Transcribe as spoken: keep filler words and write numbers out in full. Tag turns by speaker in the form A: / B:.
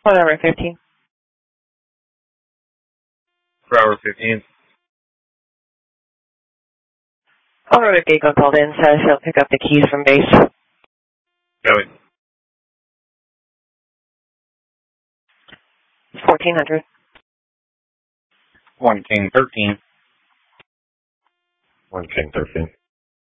A: Whatever, fifteen.
B: Broward fifteen.
A: Owner of Geico called in, says he'll pick up the keys from base.
B: Got it.
A: fourteen hundred.
B: One King thirteen.
C: One King thirteen.